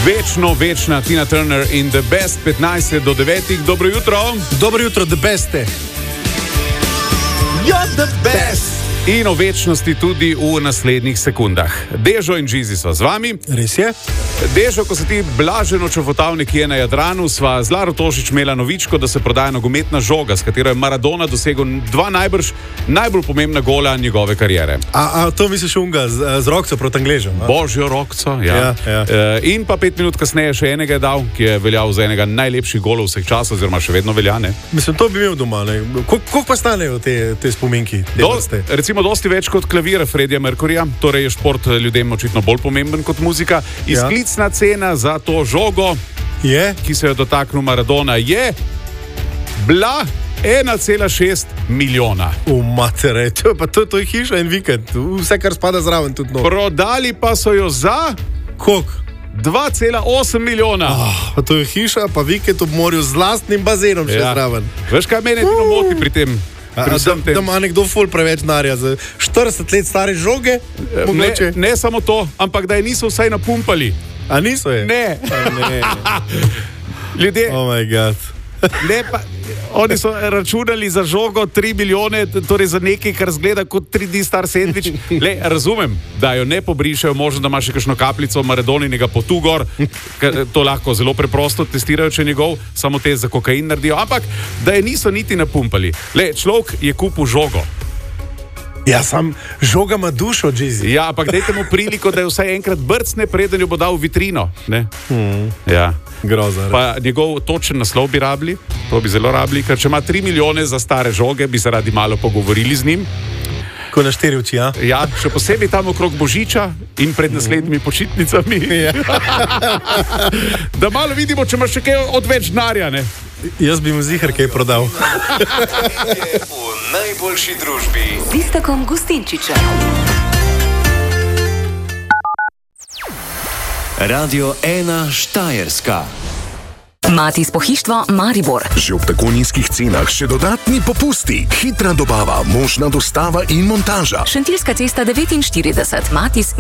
Večna Tina Turner in The Best 15 do 9. Dobro jutro. Dobro jutro, The Beste. You're the best. In o večnosti tudi v naslednjih sekundah. Dežo in Džizi sva z vami. Res je? Dežo, ko se ti blaženo čofotal nekje na Jadranu, sva z Laro Tošič imela novičko, da se prodaja nogometna žoga, s katero je Maradona dosegel dva najbolj pomembna gola njegove kariere. A to misliš unga z rokco proti Angležem? Božjo rokco, ja. In pa 5 minut kasneje še enega je dal, ki je veljal za enega najlepših golov vseh časov, oziroma še vedno velja, ne? Mislim, to bi imel doma, ne? Koliko pa stanejo te spominki? Recimo dosti več kot klavir Freddija Mercuryja, torej je šport ljudem očitno bolj pomemben kot muzika. Izklicna cena za to žogo, ki se jo dotaknil Maradona, je bila 1,6 milijona. Matere, to je hiša in vikend, vse kar spada zraven tudi noč. Prodali pa so jo za... Koliko? 2,8 milijona. To je hiša, pa vikend ob morju z lastnim bazenom še zraven. Veš, kaj mene edino moti pri tem? Da ima nekdo ful preveč denarja za 40 let stare žoge? Ne samo to, ampak da je niso vsaj napumpali. A niso je? Ne. Ne. Ljudje... Oh my god. Ne, pa, oni so računali za žogo 3 milijone, torej za nekaj, kar zgleda kot 3D star sendvič. Razumem, da jo ne pobrišajo, možno, da ima še kakšno kapljico Maradoninega potu gor, to lahko zelo preprosto testirajo, če njegov, samo te za kokain naredijo, ampak da je niso niti napumpali. Človek je kupil žogo. Ja, sam žoga ima dušo, Džizi. Ja, ampak dajte mu priliko, da je vsaj enkrat brcne, preden jo bo dal v vitrino. Ja. Groza. Pa njegov točen naslov bi rabili, to bi zelo rabili, ker če ima 3 milijone za stare žoge, bi se radi malo pogovorili z njim. Ko na 4 oči, ja? Ja, še posebej tam okrog Božiča in pred naslednjimi počitnicami. Da malo vidimo, če imaš še kaj odveč denarja, ne? Jaz bi mu zihar kaj prodal. V najboljši družbi z Istakom Gustinčičem. Radio 1 Štajerska. Mati s pohištvo Maribor. Že ob tako nizkih cenah še dodatni popusti, hitra dobava, možna dostava in montaža. Šentilska cesta 49, Matis